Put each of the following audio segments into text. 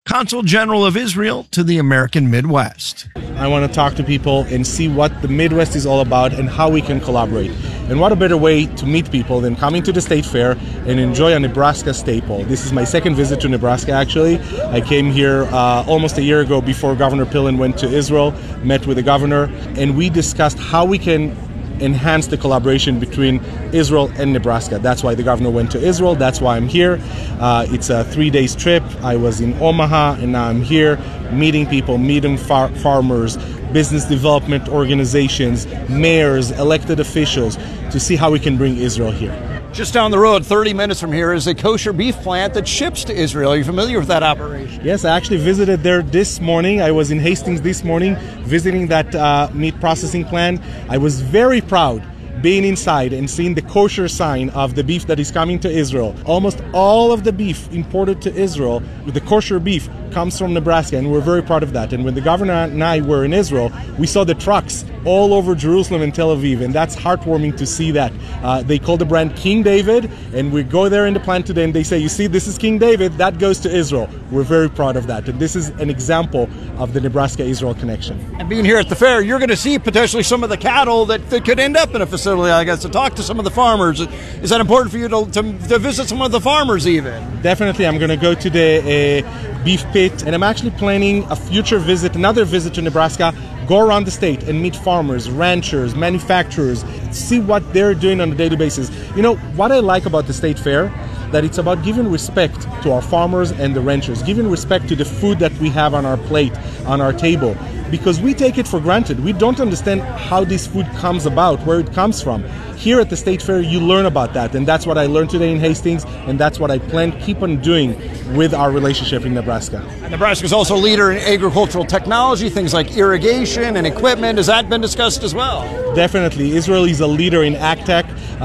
Consul General of Israel to the American Midwest. I want to talk to people and see what the Midwest is all about and how we can collaborate. And what a better way to meet people than coming to the State Fair and enjoy a Nebraska staple. This is my second visit to Nebraska, actually. I came here almost a year ago before Governor Pillen went to Israel, met with the governor, and we discussed how we can enhance the collaboration between Israel and Nebraska. That's why the governor went to Israel. That's why I'm here. It's a 3-day trip. I was in Omaha, and now I'm here meeting people, meeting farmers, business development organizations, mayors, elected officials, to see how we can bring Israel here. Just down the road, 30 minutes from here, is a kosher beef plant that ships to Israel. Are you familiar with that operation? Yes, I actually visited there this morning. I was in Hastings this morning visiting that meat processing plant. I was very proud being inside and seeing the kosher sign of the beef that is coming to Israel. Almost all of the beef imported to Israel, the kosher beef, comes from Nebraska, and we're very proud of that. And when the governor and I were in Israel, we saw the trucks all over Jerusalem and Tel Aviv, and that's heartwarming to see that. They call the brand King David, and we go there in the plant today and they say, you see, this is King David, that goes to Israel. We're very proud of that, and this is an example of the Nebraska-Israel connection. And being here at the fair, you're going to see potentially some of the cattle that could end up in a facility, I guess, to talk to some of the farmers. Is that important for you to visit some of the farmers even? Definitely. I'm going to go to the beef pit, and I'm actually planning a future visit, another visit to Nebraska, go around the state and meet farmers, ranchers, manufacturers, see what they're doing on a daily basis. You know, what I like about the State Fair, that it's about giving respect to our farmers and the ranchers, giving respect to the food that we have on our plate, on our table, because we take it for granted. We don't understand how this food comes about, where it comes from. Here at the State Fair, you learn about that, and that's what I learned today in Hastings, and that's what I plan to keep on doing with our relationship in Nebraska. And Nebraska is also a leader in agricultural technology, things like irrigation and equipment. Has that been discussed as well? Definitely. Israel is a leader in ag tech.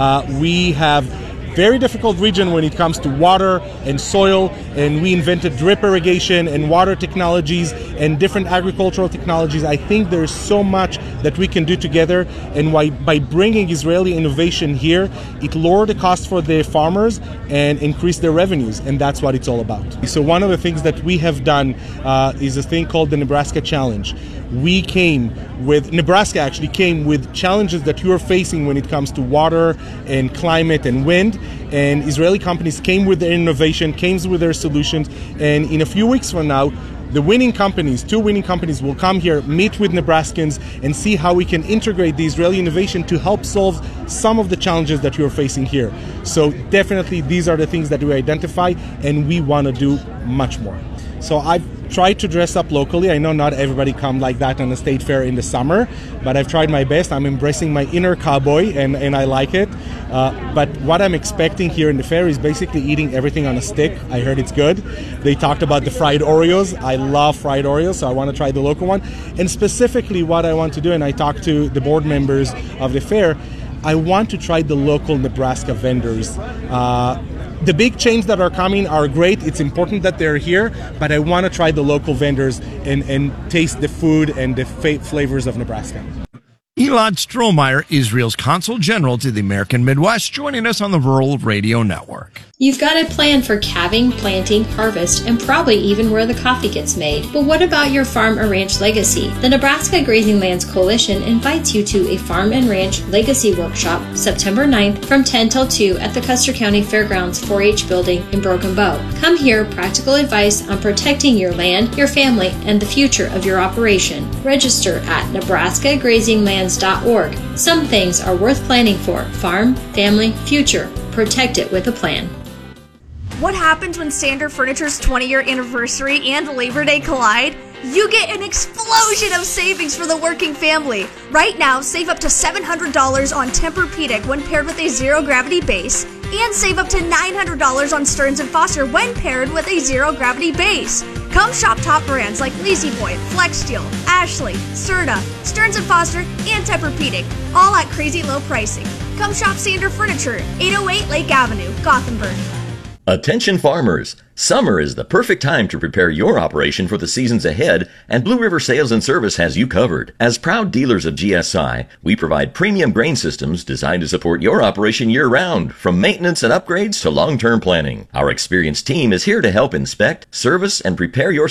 We have very difficult region when it comes to water and soil, and we invented drip irrigation and water technologies and different agricultural technologies. I think there's so much that we can do together, and by bringing Israeli innovation here, it lowered the cost for the farmers and increased their revenues, and that's what it's all about. So one of the things that we have done is a thing called the Nebraska Challenge. Nebraska actually came with challenges that you are facing when it comes to water and climate and wind, and Israeli companies came with their innovation, came with their solutions, and in a few weeks from now, the two winning companies will come here, meet with Nebraskans, and see how we can integrate the Israeli innovation to help solve some of the challenges that you're facing here. So definitely these are the things that we identify, and we want to do much more. So I've tried to dress up locally. I know not everybody come like that on the State Fair in the summer, but I've tried my best. I'm embracing my inner cowboy, and I like it. But what I'm expecting here in the fair is basically eating everything on a stick. I heard it's good. They talked about the fried Oreos. I love fried Oreos, so I want to try the local one. And specifically what I want to do, and I talked to the board members of the fair, I want to try the local Nebraska vendors. The big chains that are coming are great. It's important that they're here, but I want to try the local vendors and taste the food and the flavors of Nebraska. Elad Strohmeyer, Israel's Consul General to the American Midwest, joining us on the Rural Radio Network. You've got a plan for calving, planting, harvest, and probably even where the coffee gets made. But what about your farm or ranch legacy? The Nebraska Grazing Lands Coalition invites you to a Farm and Ranch Legacy Workshop September 9th from 10 till 2 at the Custer County Fairgrounds 4-H building in Broken Bow. Come hear practical advice on protecting your land, your family, and the future of your operation. Register at nebraskagrazinglands.org. Some things are worth planning for. Farm, family, future. Protect it with a plan. What happens when Standard Furniture's 20-year anniversary and Labor Day collide? You get an explosion of savings for the working family. Right now, save up to $700 on Tempur-Pedic when paired with a zero-gravity base, and save up to $900 on Stearns & Foster when paired with a zero-gravity base. Come shop top brands like La-Z-Boy, FlexSteel, Ashley, Serta, Stearns & Foster, and Tempur-Pedic, all at crazy low pricing. Come shop Standard Furniture, 808 Lake Avenue, Gothenburg. Attention farmers! Summer is the perfect time to prepare your operation for the seasons ahead, and Blue River Sales and Service has you covered. As proud dealers of GSI, we provide premium grain systems designed to support your operation year-round, from maintenance and upgrades to long-term planning. Our experienced team is here to help inspect, service, and prepare your